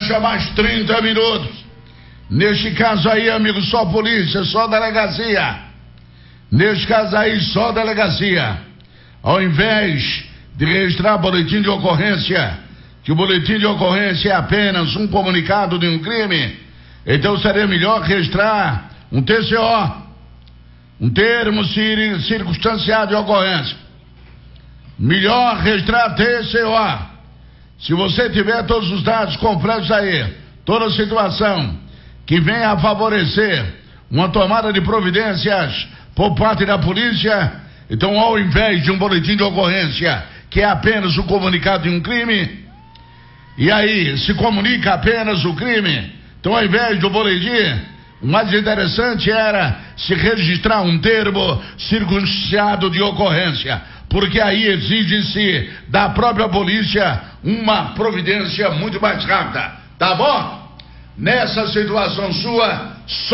já mais 30 minutos. Neste caso aí, amigo, só polícia, só delegacia. Neste caso aí, só delegacia. Ao invés de registrar boletim de ocorrência, que o boletim de ocorrência é apenas um comunicado de um crime, então seria melhor registrar um TCO, um termo circunstanciado de ocorrência. Melhor registrar TCO. Se você tiver todos os dados completos aí, toda a situação que venha a favorecer uma tomada de providências por parte da polícia, então ao invés de um boletim de ocorrência, que é apenas o comunicado de um crime, e aí se comunica apenas o crime, então ao invés do boletim, o mais interessante era se registrar um termo circunstanciado de ocorrência, porque aí exige-se da própria polícia uma providência muito mais rápida, tá bom? Nessa situação sua,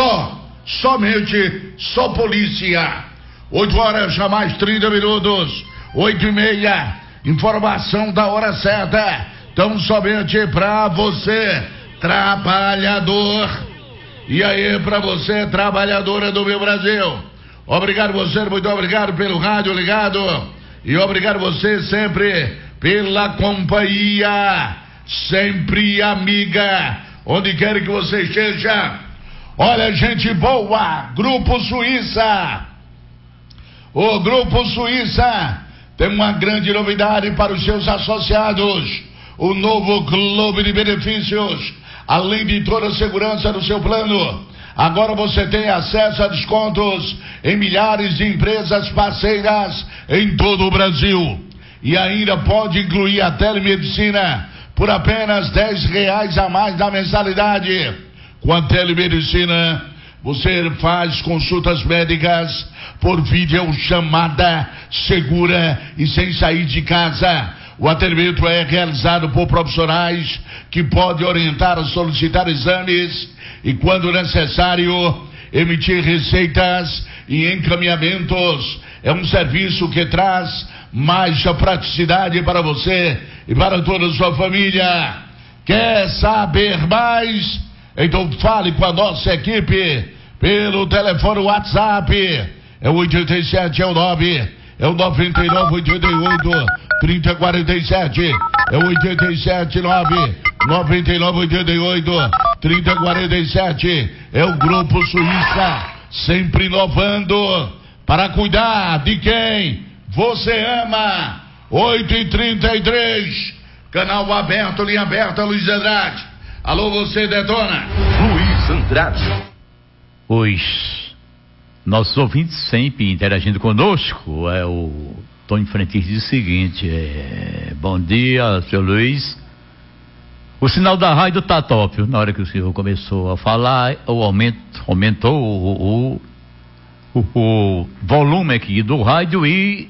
somente polícia. 8 horas já mais 30 minutos, 8:30, informação da hora certa, então somente pra você, trabalhador. E aí, pra você, trabalhadora do meu Brasil, obrigado você, muito obrigado pelo rádio ligado, e obrigado você sempre pela companhia, sempre amiga, onde quer que você esteja. Olha, gente boa, Grupo Suíça. O Grupo Suíça tem uma grande novidade para os seus associados, o novo clube de benefícios. Além de toda a segurança do seu plano, agora você tem acesso a descontos em milhares de empresas parceiras em todo o Brasil. E ainda pode incluir a telemedicina por apenas R$10 a mais na mensalidade. Com a telemedicina, você faz consultas médicas por videochamada segura e sem sair de casa. O atendimento é realizado por profissionais que podem orientar a solicitar exames e, quando necessário, emitir receitas e encaminhamentos. É um serviço que traz mais praticidade para você e para toda a sua família. Quer saber mais? Então fale com a nossa equipe pelo telefone WhatsApp. É o 87, é o 9, é o 99 88 3047. É o 87 9 99 88 3047. É o Grupo Suíça, sempre inovando para cuidar de quem você ama. 8h33, canal aberto, linha aberta, Luiz Andrade. Alô, você detona. Luiz Andrade. Os nossos ouvintes sempre interagindo conosco. É o Tony Frentis diz o seguinte: bom dia, seu Luiz. O sinal da rádio tá top. Na hora que o senhor começou a falar, aumentou o volume aqui do rádio e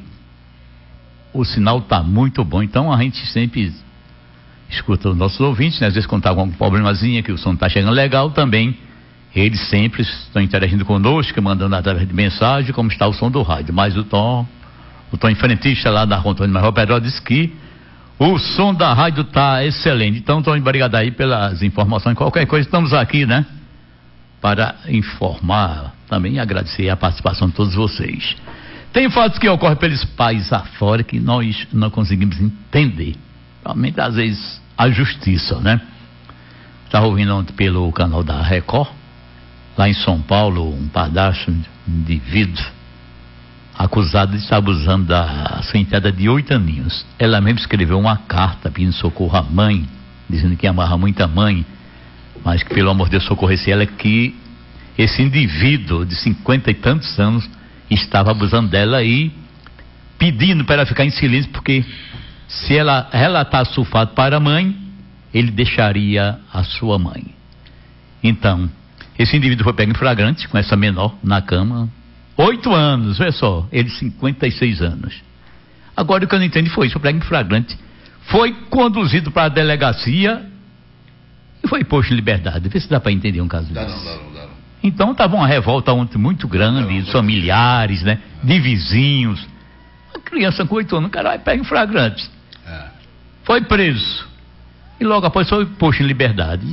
o sinal tá muito bom. Então a gente sempre escuta os nossos ouvintes, né? Às vezes quando tá com algum problemazinho que o som tá chegando legal também, eles sempre estão interagindo conosco, mandando através de mensagem como está o som do rádio. Mas o Tom frentista lá da Antônio Major Pedro disse que o som da rádio tá excelente. Então, Tom, obrigado aí pelas informações. Qualquer coisa, estamos aqui, né? Para informar também e agradecer a participação de todos vocês. Tem fatos que ocorrem pelos países afora que nós não conseguimos entender. Realmente, às vezes, a justiça, né? Estava ouvindo ontem pelo canal da Record, lá em São Paulo, um pedaço de indivíduo acusado de estar abusando da sua enteada de 8 aninhos. Ela mesmo escreveu uma carta pedindo socorro à mãe, dizendo que amava muito a mãe, mas que pelo amor de Deus socorresse ela, que esse indivíduo de 50 e tantos anos estava abusando dela e pedindo para ela ficar em silêncio, porque se ela relatasse o fato para a mãe, ele deixaria a sua mãe. Então, esse indivíduo foi pego em flagrante com essa menor na cama. 8 anos, olha só, ele 56 anos. Agora o que eu não entendi foi isso, foi pego em flagrante, foi conduzido para a delegacia e foi posto em liberdade. Vê se dá para entender um caso desse. Não. Então estava uma revolta ontem muito grande, dos familiares, né, de vizinhos. Uma criança com 8 anos, o cara vai pegar em flagrante. Foi preso e logo após foi posto em liberdade.